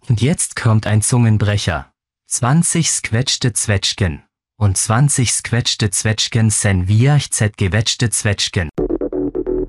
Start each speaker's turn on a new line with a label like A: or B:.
A: Und jetzt kommt ein Zungenbrecher. 20 squetschte Zwetschgen. Und 20 squetschte Zwetschgen sen viach gewetschte Zwetschgen.